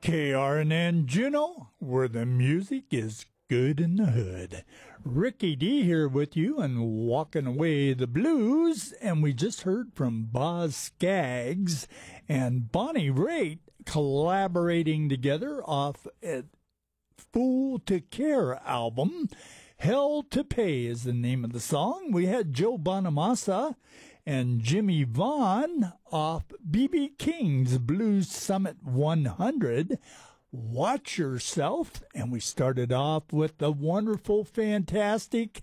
KRNN Juneau, where the music is good in the hood. Ricky D here with you and Walking Away the Blues. And we just heard from Boz Scaggs and Bonnie Raitt collaborating together off a Fool to Care album. Hell to Pay is the name of the song. We had Joe Bonamassa and Jimmy Vaughn off B.B. King's Blues Summit 100. Watch Yourself. And we started off with the wonderful, fantastic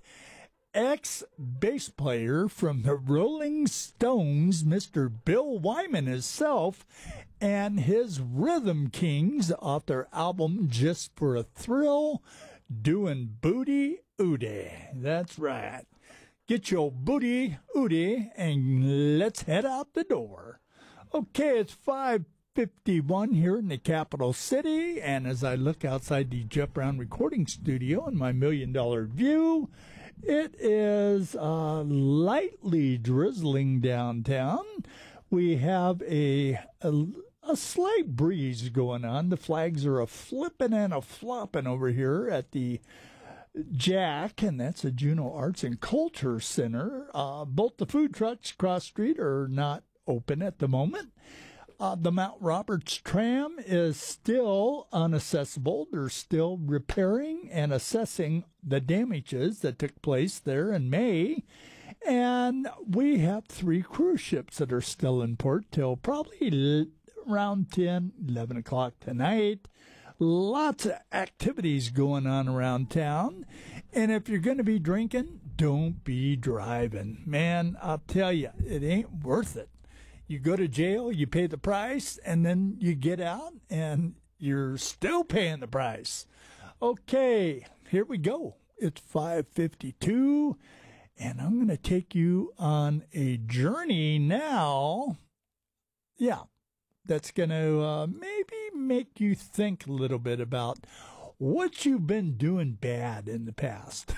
ex-bass player from the Rolling Stones, Mr. Bill Wyman himself, and his Rhythm Kings off their album Just for a Thrill, doing Booty Ooty. That's right. Get your booty ooty and let's head out the door. Okay, it's 5:51 here in the capital city, and as I look outside the Jeff Brown recording studio in my $1 million view, it is lightly drizzling downtown. We have a slight breeze going on. The flags are a flipping and a flopping over here at the Jack, and that's the Juneau Arts and Culture Center. Both the food trucks across the street are not open at the moment. The Mount Roberts tram is still inaccessible. They're still repairing and assessing the damages that took place there in May. And we have 3 cruise ships that are still in port till probably around 10, 11 o'clock tonight. Lots of activities going on around town. And if you're going to be drinking, don't be driving. Man, I'll tell you, it ain't worth it. You go to jail, you pay the price, and then you get out, and you're still paying the price. Okay, here we go. It's 5:52, and I'm going to take you on a journey now. Yeah, that's going to maybe make you think a little bit about what you've been doing bad in the past.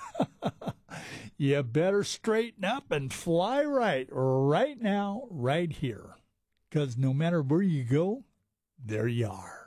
You better straighten up and fly right now, right here. Because no matter where you go, there you are.